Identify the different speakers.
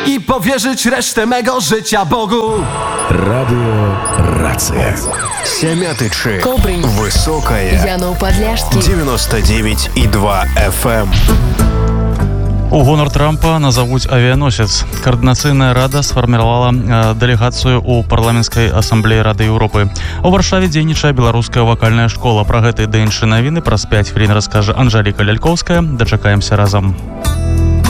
Speaker 1: i powierzyć resztę mego życia Bogu.
Speaker 2: Радио «Рация».
Speaker 3: Семятычи.
Speaker 4: Кобрин.
Speaker 3: Высокая.
Speaker 4: Янов Подляшский.
Speaker 3: 99,2 FM.
Speaker 5: У гонар Трампа назовуць авіяносец. Координацыйная рада сфармировала делегацию у парламенской ассамблеі Рады Европы. У Варшаве дзейнічае беларуская вокальная школа. Про гэты ды іншыя навіны праз 5 хвілін раскажа Анжеліка Ляльковская. Дачакаемся разам.